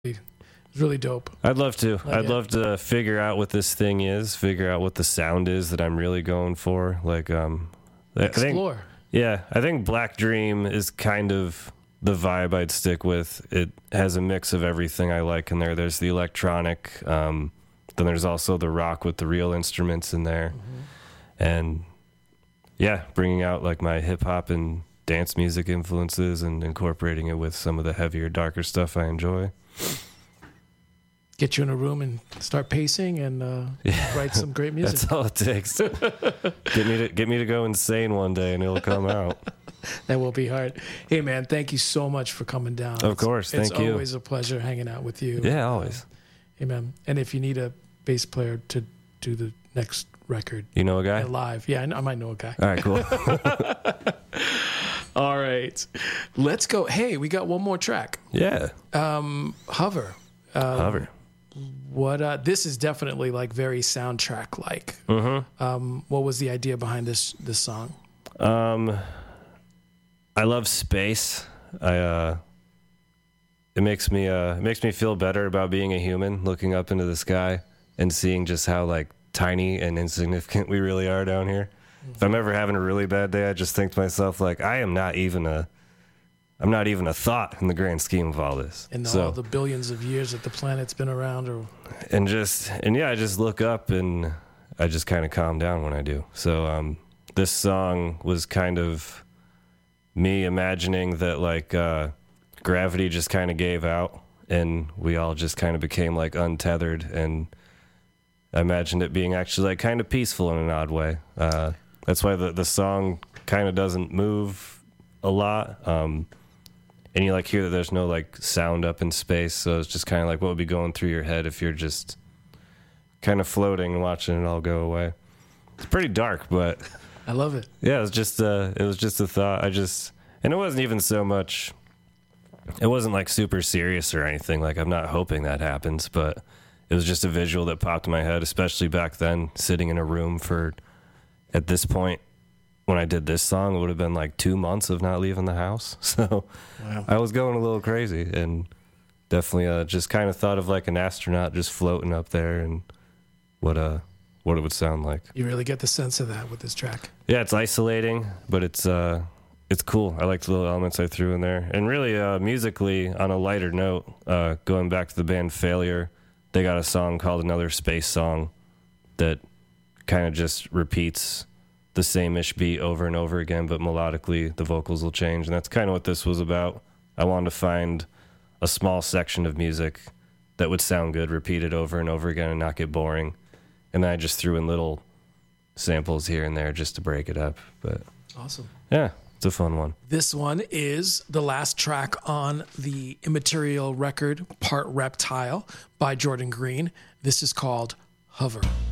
It's really dope. I'd love to. I'd it. love to figure out what this thing is, figure out what the sound is that I'm really going for. Like, Explore. I think Black Dream is kind of the vibe I'd stick with. It has a mix of everything I like in there. There's the electronic, then there's also the rock with the real instruments in there. And yeah, bringing out like my hip hop and dance music influences and incorporating it with some of the heavier, darker stuff I enjoy. Get you in a room and start pacing and write some great music. That's all it takes. Get me to go insane one day and it'll come out. That will be hard. Hey, man, thank you so much for coming down. Of course, thank you. It's always a pleasure hanging out with you. Yeah, always. Hey, man. And if you need a bass player to do the next record. You know a guy? Live. Yeah, I might know a guy. All right, cool. All right. Let's go. Hey, we got one more track. Yeah. Hover. Hover. What this is definitely like very soundtrack like. What was the idea behind this song? I love space. It makes me feel better about being a human, looking up into the sky and seeing just how like tiny and insignificant we really are down here. If I'm ever having a really bad day, I just think to myself like I'm not even a thought in the grand scheme of all this. And all the billions of years that the planet's been around, I just look up and I just kind of calm down when I do. So this song was kind of me imagining that like gravity just kind of gave out and we all just kind of became like untethered, and I imagined it being actually like kind of peaceful in an odd way. That's why the song kind of doesn't move a lot. And you like hear that there's no like sound up in space, so it's just kind of like what would be going through your head if you're just kind of floating and watching it all go away. It's pretty dark, but I love it. Yeah, it was just a thought. And it wasn't even so much. It wasn't like super serious or anything. Like I'm not hoping that happens, but it was just a visual that popped in my head, especially back then, sitting in a room for, at this point, when I did this song, it would have been like 2 months of not leaving the house. So wow. I was going a little crazy and definitely just kind of thought of like an astronaut just floating up there and what it would sound like. You really get the sense of that with this track. Yeah, it's isolating, but it's cool. I like the little elements I threw in there. And really, musically, on a lighter note, going back to the band Failure, they got a song called Another Space Song that kind of just repeats the same-ish beat over and over again, but melodically the vocals will change, and that's kind of what this was about. I wanted to find a small section of music that would sound good, repeated over and over again and not get boring, and then I just threw in little samples here and there just to break it up. But awesome. Yeah, it's a fun one. This one is the last track on the Immaterial record, Part Reptile, by Jordan Green. This is called Hover.